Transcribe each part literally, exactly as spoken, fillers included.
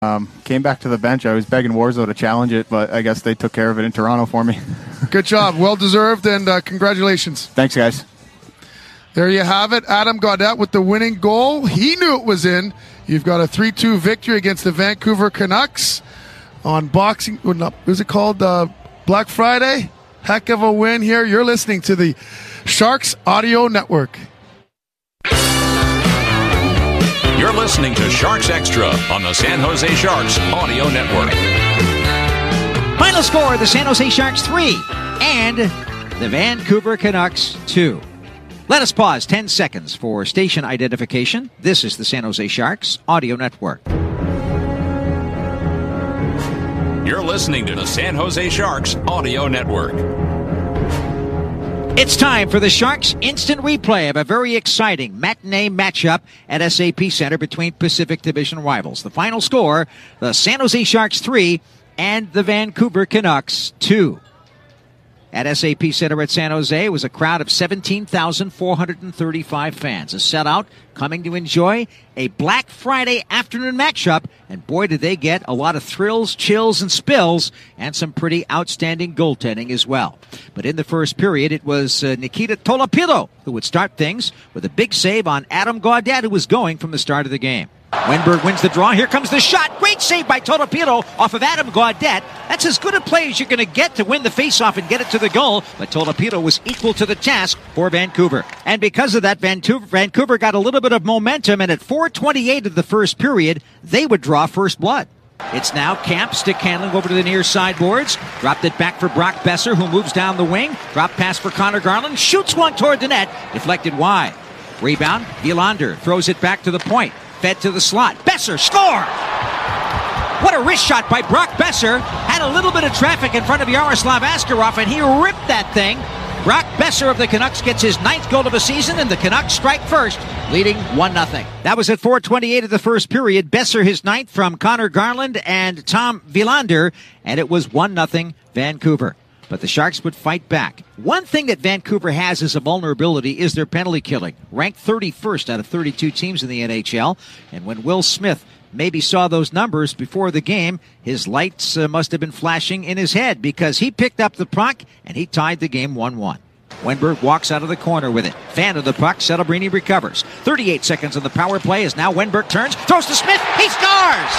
Um, came back to the bench. I was begging Warzo to challenge it, but I guess they took care of it in Toronto for me. Good job. Well deserved, and uh, congratulations. Thanks, guys. There you have it. Adam Gaudette with the winning goal. He knew it was in. You've got a three two victory against the Vancouver Canucks on Boxing, what is it called? Uh, Black Friday? Heck of a win here. You're listening to the Sharks Audio Network. You're listening to Sharks Extra on the San Jose Sharks Audio Network. Final score, the San Jose Sharks three and the Vancouver Canucks two. Let us pause ten seconds for station identification. This is the San Jose Sharks Audio Network. You're listening to the San Jose Sharks Audio Network. It's time for the Sharks instant replay of a very exciting matinee matchup at S A P Center between Pacific Division rivals. The final score, the San Jose Sharks three and the Vancouver Canucks two. At S A P Center at San Jose, it was a crowd of seventeen thousand four hundred thirty-five fans. A sellout coming to enjoy a Black Friday afternoon matchup. And boy, did they get a lot of thrills, chills, and spills, and some pretty outstanding goaltending as well. But in the first period, it was uh, Nikita Tolopilo who would start things with a big save on Adam Gaudette, who was going from the start of the game. Wenberg wins the draw. Here comes the shot. Great save by Tolopilo off of Adam Gaudette. That's as good a play as you're going to get to win the faceoff and get it to the goal. But Tolopilo was equal to the task for Vancouver. And because of that, Vancouver, Vancouver got a little bit of momentum. And at four twenty-eight of the first period, they would draw first blood. It's now Camp, stick handling over to the near sideboards. Dropped it back for Brock Boeser, who moves down the wing. Drop pass for Connor Garland. Shoots one toward the net. Deflected wide. Rebound. Wielander throws it back to the point. Fed to the slot. Boeser, score! What a wrist shot by Brock Boeser. Had a little bit of traffic in front of Yaroslav Askarov, and he ripped that thing. Brock Boeser of the Canucks gets his ninth goal of the season, and the Canucks strike first, leading one nothing. That was at four twenty-eight of the first period. Boeser his ninth from Connor Garland and Tom Wielander, and it was one nothing Vancouver. But the Sharks would fight back. One thing that Vancouver has as a vulnerability is their penalty killing. Ranked thirty-first out of thirty-two teams in the N H L. And when Will Smith maybe saw those numbers before the game, his lights uh, must have been flashing in his head, because he picked up the puck and he tied the game one one. Wenberg walks out of the corner with it. Fan of the puck, Celebrini recovers. thirty-eight seconds on the power play as now Wenberg turns, throws to Smith, he scores!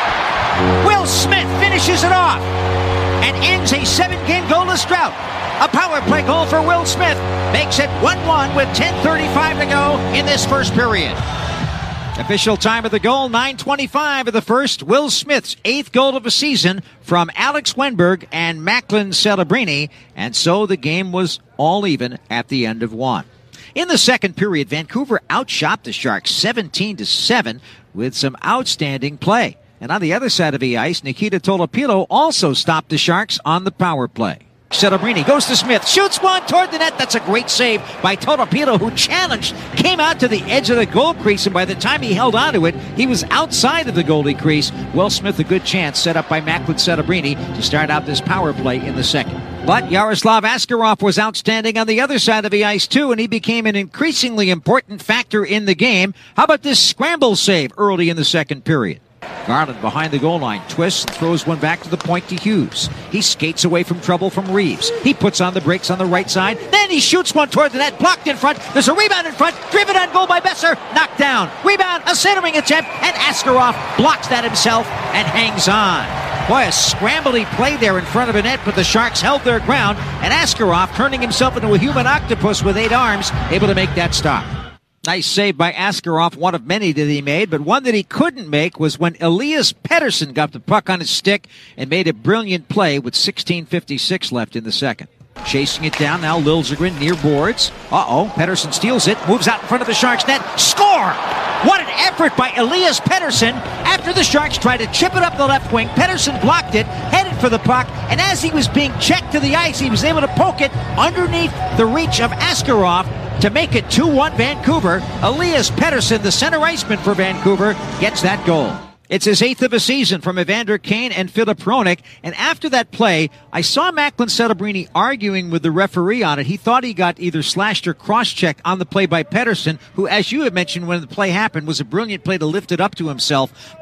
Will Smith finishes it off and ends a seven-game goalless drought. A power play goal for Will Smith makes it one one with ten thirty-five to go in this first period. Official time of the goal, nine twenty-five of the first. Will Smith's eighth goal of the season from Alex Wenberg and Macklin Celebrini. And so the game was all even at the end of one. In the second period, Vancouver outshot the Sharks seventeen to seven with some outstanding play. And on the other side of the ice, Nikita Tolopilo also stopped the Sharks on the power play. Celebrini goes to Smith, shoots one toward the net. That's a great save by Tolopilo, who challenged, came out to the edge of the goal crease, and by the time he held onto it, he was outside of the goalie crease. Will Smith, a good chance set up by Macklin Celebrini to start out this power play in the second. But Yaroslav Askarov was outstanding on the other side of the ice, too, and he became an increasingly important factor in the game. How about this scramble save early in the second period? Garland behind the goal line, twists and throws one back to the point to Hughes. He skates away from trouble from Reeves. He puts on the brakes on the right side. Then he shoots one toward the net, blocked in front. There's a rebound in front, driven on goal by Boeser, knocked down. Rebound, a centering attempt, and Askarov blocks that himself and hangs on. Boy, a scrambly play there in front of the net, but the Sharks held their ground, and Askarov, turning himself into a human octopus with eight arms, able to make that stop. Nice save by Askarov, one of many that he made, but one that he couldn't make was when Elias Pettersson got the puck on his stick and made a brilliant play with sixteen fifty-six left in the second. Chasing it down now, Liljegren near boards. Uh-oh, Pettersson steals it, moves out in front of the Sharks net. Score! What an effort by Elias Pettersson. After the Sharks tried to chip it up the left wing, Pettersson blocked it, headed for the puck, and as he was being checked to the ice, he was able to poke it underneath the reach of Askarov to make it two one Vancouver. Elias Pettersson, the center iceman for Vancouver, gets that goal. It's his eighth of the season from Evander Kane and Filip Hronek. And after that play, I saw Macklin Celebrini arguing with the referee on it. He thought he got either slashed or cross-checked on the play by Pettersson, who, as you had mentioned when the play happened, was a brilliant play to lift it up to himself. But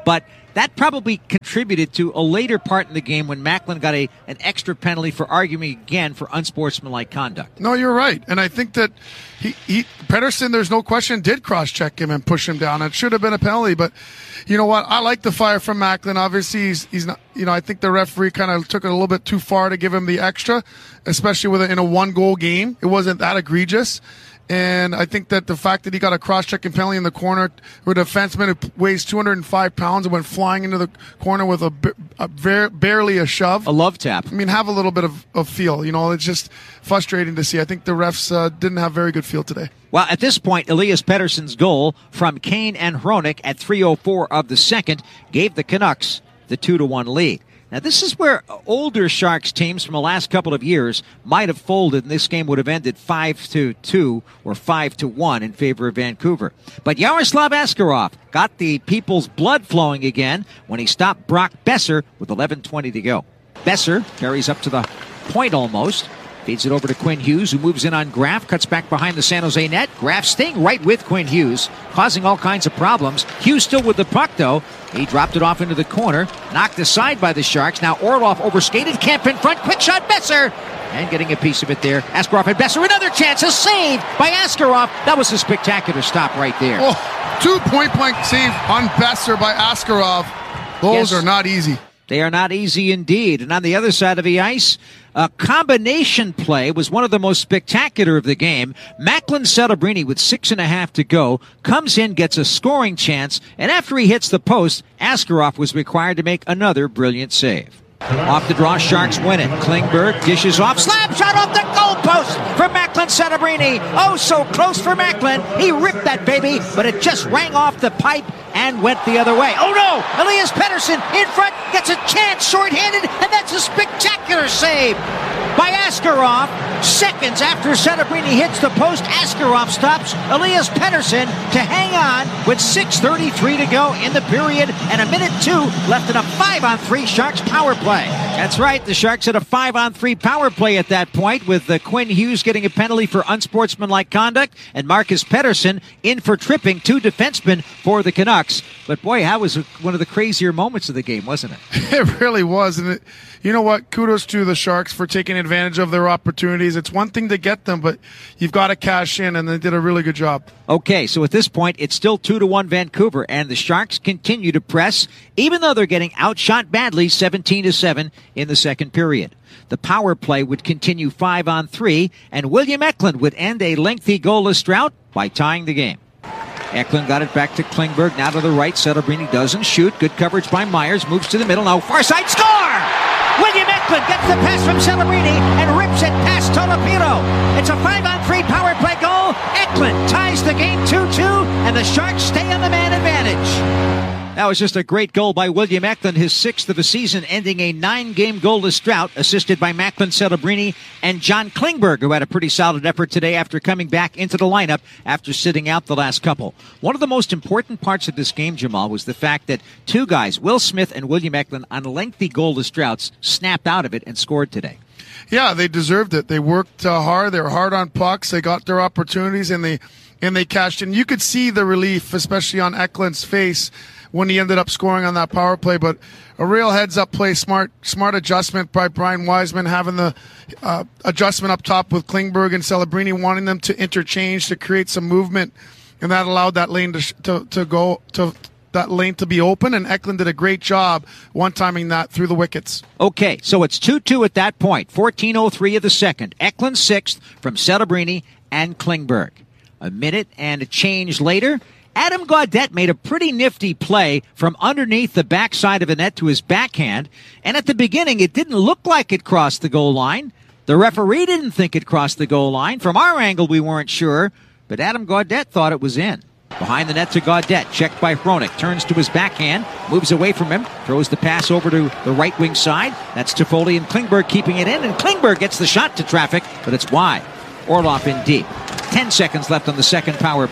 that probably contributed to a later part in the game when Macklin got a an extra penalty for arguing again for unsportsmanlike conduct. No, you're right. And I think that he, he Pettersson, there's no question, did cross-check him and push him down. It should have been a penalty, but you know what? I like the fire from Macklin. Obviously, he's, he's not, you know, I think the referee kind of took it a little bit too far to give him the extra, especially with a, in a one-goal game. It wasn't that egregious. And I think that the fact that he got a cross-checking penalty in the corner with a defenseman who weighs two hundred five pounds and went flying into the corner with a, a bare, barely a shove. A love tap. I mean, have a little bit of, of feel. You know, it's just frustrating to see. I think the refs uh, didn't have very good feel today. Well, at this point, Elias Pettersson's goal from Kane and Hronik at three oh four of the second gave the Canucks the two to one lead. Now, this is where older Sharks teams from the last couple of years might have folded, and this game would have ended five to two or five to one in favor of Vancouver. But Yaroslav Askarov got the people's blood flowing again when he stopped Brock Besser with eleven twenty to go. Besser carries up to the point almost. Feeds it over to Quinn Hughes, who moves in on Graf, cuts back behind the San Jose net. Graf staying right with Quinn Hughes, causing all kinds of problems. Hughes still with the puck, though. He dropped it off into the corner, knocked aside by the Sharks. Now Orlov overskated, Kemp in front, quick shot, Besser! And getting a piece of it there. Askarov and Besser, another chance, a save by Askarov. That was a spectacular stop right there. Oh, two point-blank save on Besser by Askarov. Those yes. are not easy. They are not easy indeed. And on the other side of the ice, a combination play was one of the most spectacular of the game. Macklin Celebrini with six and a half to go comes in, gets a scoring chance, and after he hits the post, Askarov was required to make another brilliant save. Off the draw, Sharks win it. Klingberg dishes off, slap shot off the goalpost for Macklin Celebrini. Oh, so close for Macklin. He ripped that baby, but it just rang off the pipe and went the other way. Oh no! Elias Pettersson in front gets a chance, short-handed, and that's a spectacular save by Askarov. Seconds after Celebrini hits the post, Askarov stops Elias Pettersson to hang on with six thirty-three to go in the period and a minute two left in a five on three Sharks power play. That's right, the Sharks had a five on three power play at that point with uh, Quinn Hughes getting a penalty for unsportsmanlike conduct and Marcus Pettersson in for tripping two defensemen for the Canucks. But boy, that was one of the crazier moments of the game, wasn't it? It really was. And it, you know what? Kudos to the Sharks for taking advantage of their opportunities. It's one thing to get them, but you've got to cash in, and they did a really good job. Okay, so at this point, it's still two to one Vancouver, and the Sharks continue to press, even though they're getting outshot badly, seventeen to seven in the second period. The power play would continue five on three, and William Eklund would end a lengthy goalless drought by tying the game. Eklund got it back to Klingberg, now to the right. Celebrini doesn't shoot. Good coverage by Myers. Moves to the middle. Now far side. Score! William Eklund gets the pass from Celebrini and rips it past Tolopilo. It's a five on three power play goal. Eklund ties the game two two, and the Sharks stay on the man advantage. That was just a great goal by William Eklund, his sixth of the season, ending a nine-game goalless drought, assisted by Macklin Celebrini and John Klingberg, who had a pretty solid effort today after coming back into the lineup after sitting out the last couple. One of the most important parts of this game, Jamal, was the fact that two guys, Will Smith and William Eklund, on lengthy goalless droughts, snapped out of it and scored today. Yeah, they deserved it. They worked uh, hard. They were hard on pucks. They got their opportunities, and they and they cashed in. You could see the relief, especially on Eklund's face, when he ended up scoring on that power play. But a real heads-up play, smart smart adjustment by Brian Wiseman, having the uh, adjustment up top with Klingberg and Celebrini, wanting them to interchange to create some movement, and that allowed that lane to to, to go to that lane to be open. And Eklund did a great job one-timing that through the wickets. Okay, so it's two two at that point. fourteen oh three of the second. Eklund sixth from Celebrini and Klingberg. A minute and a change later, Adam Gaudette made a pretty nifty play from underneath the backside of the net to his backhand, and at the beginning it didn't look like it crossed the goal line. The referee didn't think it crossed the goal line. From our angle, we weren't sure, but Adam Gaudette thought it was in. Behind the net to Gaudette, checked by Hronik, turns to his backhand, moves away from him, throws the pass over to the right wing side. That's Toffoli and Klingberg keeping it in, and Klingberg gets the shot to traffic, but it's wide. Orlov in deep. Ten seconds left on the second power play.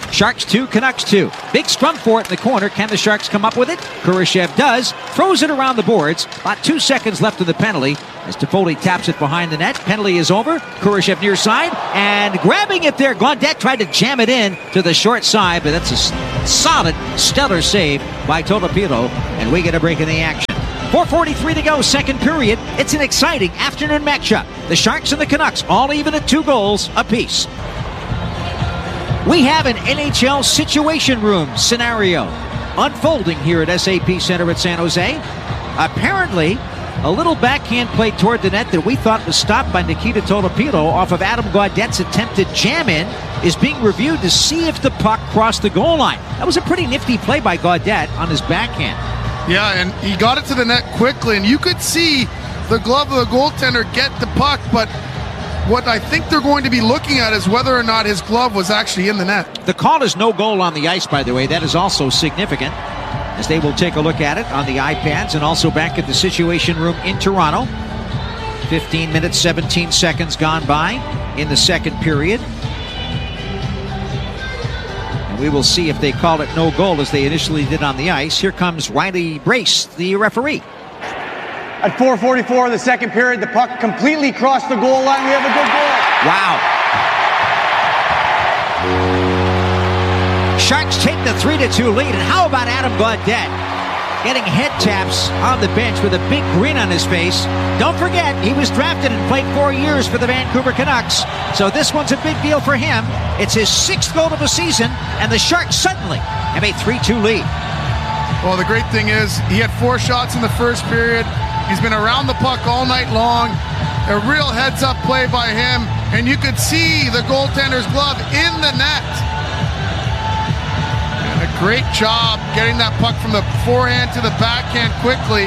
Sharks two, Canucks two. Big scrum for it in the corner. Can the Sharks come up with it? Kurashev does. Throws it around the boards. About two seconds left of the penalty as Toffoli taps it behind the net. Penalty is over. Kurashev near side. And grabbing it there. Gaudette tried to jam it in to the short side, but that's a solid, stellar save by Tolopilo. And we get a break in the action. four forty-three to go, second period. It's an exciting afternoon matchup. The Sharks and the Canucks all even at two goals apiece. We have an N H L Situation Room scenario unfolding here at S A P Center at San Jose. Apparently, a little backhand play toward the net that we thought was stopped by Nikita Tolopilo off of Adam Gaudette's attempted jam-in is being reviewed to see if the puck crossed the goal line. That was a pretty nifty play by Gaudette on his backhand. Yeah, and he got it to the net quickly, and you could see the glove of the goaltender get the puck, but what I think they're going to be looking at is whether or not his glove was actually in the net. The call is no goal on the ice, by the way. That is also significant, as they will take a look at it on the iPads and also back at the Situation Room in Toronto. fifteen minutes, seventeen seconds gone by in the second period. And we will see if they call it no goal as they initially did on the ice. Here comes Riley Brace, the referee. At four forty-four in the second period, the puck completely crossed the goal line. We have a good goal. Wow. Sharks take the three to two lead. And how about Adam Gaudette getting head taps on the bench with a big grin on his face? Don't forget, he was drafted and played four years for the Vancouver Canucks. So this one's a big deal for him. It's his sixth goal of the season, and the Sharks suddenly have a three two lead. Well, the great thing is he had four shots in the first period. He's been around the puck all night long. A real heads-up play by him, and you could see the goaltender's glove in the net. And a great job getting that puck from the forehand to the backhand quickly.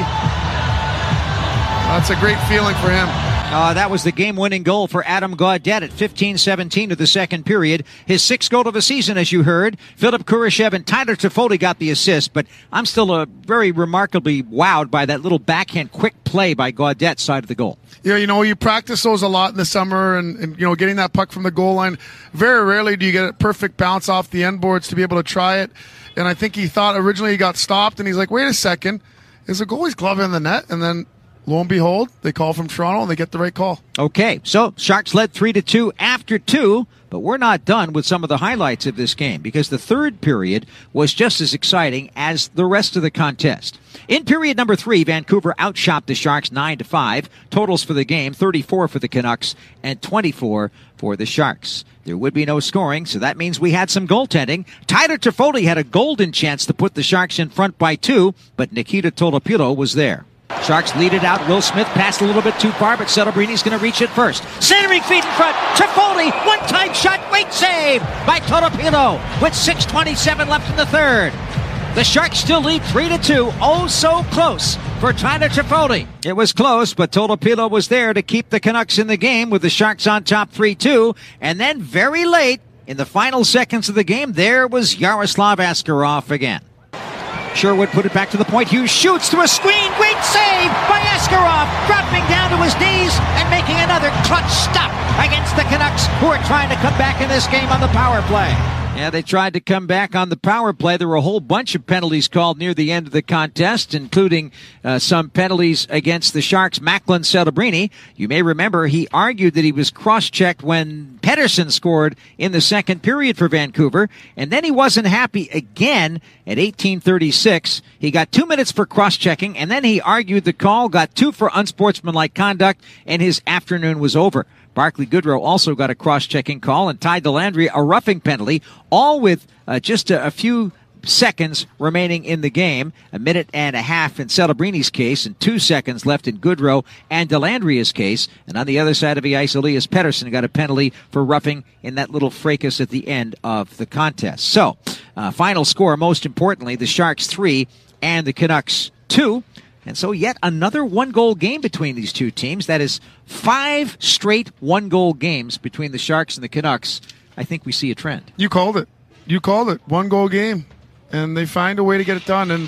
That's a great feeling for him. Uh, that was the game-winning goal for Adam Gaudette at fifteen seventeen of the second period. His sixth goal of the season, as you heard. Philip Kurashev and Tyler Toffoli got the assist, but I'm still uh, very remarkably wowed by that little backhand quick play by Gaudette's side of the goal. Yeah, you know, you practice those a lot in the summer, and, and, you know, getting that puck from the goal line. Very rarely do you get a perfect bounce off the end boards to be able to try it. And I think he thought originally he got stopped, and he's like, wait a second, is the goalie's glove in the net? And then lo and behold, they call from Toronto and they get the right call. Okay, so Sharks led three to two after two, but we're not done with some of the highlights of this game because the third period was just as exciting as the rest of the contest. In period number three, Vancouver outshot the Sharks nine to five. Totals for the game, thirty-four for the Canucks and twenty-four for the Sharks. There would be no scoring, so that means we had some goaltending. Tyler Toffoli had a golden chance to put the Sharks in front by two, but Nikita Tolopilo was there. Sharks lead it out. Will Smith passed a little bit too far, but Celebrini's going to reach it first. Centering feet in front. Toffoli, one-time shot, great save by Tolopilo with six twenty-seven left in the third. The Sharks still lead three to two. Oh, so close for Tyler Toffoli. It was close, but Tolopilo was there to keep the Canucks in the game with the Sharks on top three two. And then very late in the final seconds of the game, there was Yaroslav Askarov again. Sherwood put it back to the point. Hughes shoots through a screen. Great save by Askarov, dropping down to his knees and making another clutch stop against the Canucks, who are trying to come back in this game on the power play. Yeah, they tried to come back on the power play. There were a whole bunch of penalties called near the end of the contest, including uh, some penalties against the Sharks' Macklin Celebrini. You may remember he argued that he was cross-checked when Pettersson scored in the second period for Vancouver, and then he wasn't happy again at eighteen thirty-six. He got two minutes for cross-checking, and then he argued the call, got two for unsportsmanlike conduct, and his afternoon was over. Barclay Goodrow also got a cross-checking call, and Ty Dellandrea a roughing penalty, all with uh, just a, a few seconds remaining in the game, a minute and a half in Celebrini's case, and two seconds left in Goodrow and Dellandrea's case. And on the other side of the ice, Elias Pettersson got a penalty for roughing in that little fracas at the end of the contest. So, uh, final score, most importantly, the Sharks three and the Canucks two. And so yet another one-goal game between these two teams. That is five straight one-goal games between the Sharks and the Canucks. I think we see a trend. You called it. You called it. One-goal game. And they find a way to get it done. And,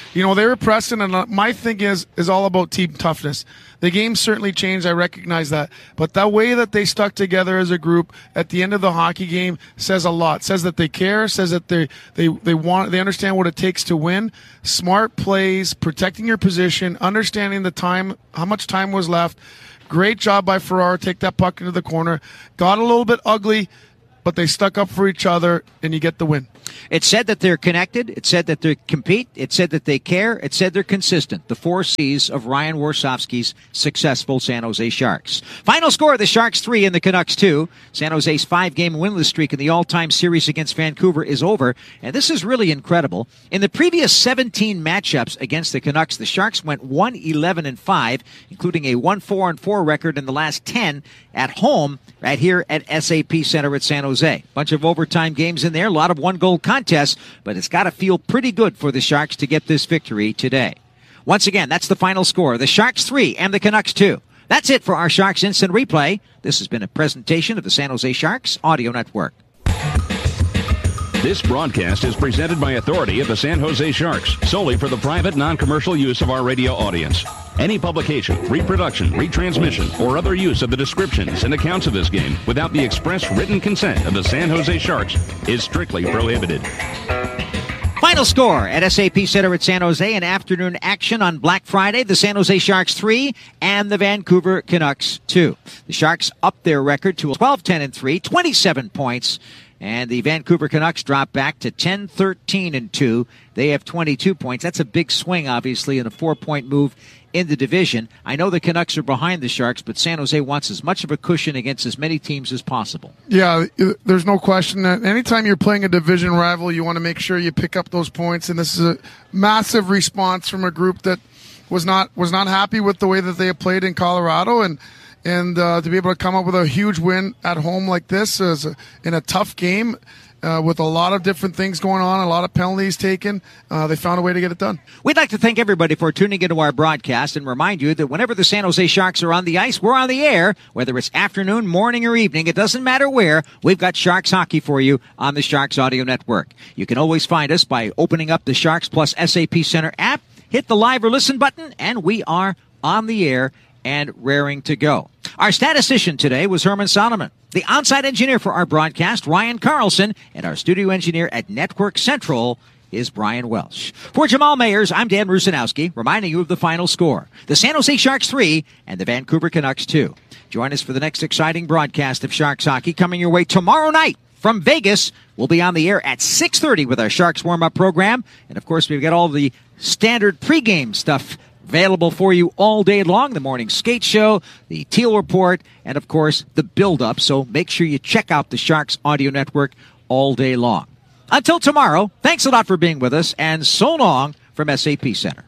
You know, they were pressing, and my thing is is all about team toughness. The game certainly changed. I recognize that. But the way that they stuck together as a group at the end of the hockey game says a lot. Says that they care, says that they, they, they want, they understand what it takes to win. Smart plays, protecting your position, understanding the time, how much time was left. Great job by Ferraro. Take that puck into the corner. Got a little bit ugly, but they stuck up for each other, and you get the win. It said that they're connected. It said that they compete. It said that they care. It said they're consistent. The four C's of Ryan Warsofsky's successful San Jose Sharks. Final score, the Sharks three and the Canucks two. San Jose's five-game winless streak in the all-time series against Vancouver is over, and this is really incredible. In the previous seventeen matchups against the Canucks, the Sharks went one eleven and five, including a one four and four record in the last ten at home right here at S A P Center at San Jose. Bunch of overtime games in there, a lot of one-goal contests, but it's got to feel pretty good for the Sharks to get this victory today. Once again, that's the final score. The Sharks three and the Canucks two. That's it for our Sharks Instant Replay. This has been a presentation of the San Jose Sharks Audio Network. This broadcast is presented by authority of the San Jose Sharks, solely for the private, non-commercial use of our radio audience. Any publication, reproduction, retransmission, or other use of the descriptions and accounts of this game without the express written consent of the San Jose Sharks is strictly prohibited. Final score at S A P Center at San Jose. An afternoon action on Black Friday. The San Jose Sharks three and the Vancouver Canucks two. The Sharks up their record to twelve ten and three, twenty-seven points. And the Vancouver Canucks drop back to ten thirteen and two. They have twenty-two points. That's a big swing, obviously, in a four-point move in the division. I know the Canucks are behind the Sharks, but San Jose wants as much of a cushion against as many teams as possible. Yeah, there's no question that anytime you're playing a division rival, you want to make sure you pick up those points. And this is a massive response from a group that was not was not happy with the way that they have played in Colorado, and and uh, to be able to come up with a huge win at home like this is a, in a tough game. Uh, with a lot of different things going on, a lot of penalties taken, uh, they found a way to get it done. We'd like to thank everybody for tuning into our broadcast and remind you that whenever the San Jose Sharks are on the ice, we're on the air. Whether it's afternoon, morning, or evening, it doesn't matter where, we've got Sharks hockey for you on the Sharks Audio Network. You can always find us by opening up the Sharks Plus S A P Center app, hit the live or listen button, and we are on the air and raring to go. Our statistician today was Herman Solomon. The on-site engineer for our broadcast, Ryan Carlson, and our studio engineer at Network Central is Brian Welsh. For Jamal Mayers, I'm Dan Rusanowski, reminding you of the final score. The San Jose Sharks three and the Vancouver Canucks two. Join us for the next exciting broadcast of Sharks hockey coming your way tomorrow night from Vegas. We'll be on the air at six thirty with our Sharks warm-up program. And, of course, we've got all the standard pregame stuff available for you all day long. The morning skate show, the Teal Report, and, of course, the build-up. So make sure you check out the Sharks Audio Network all day long. Until tomorrow, thanks a lot for being with us, and so long from S A P Center.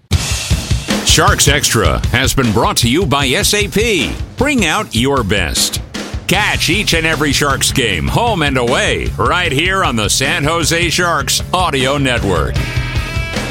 Sharks Extra has been brought to you by S A P. Bring out your best. Catch each and every Sharks game, home and away, right here on the San Jose Sharks Audio Network.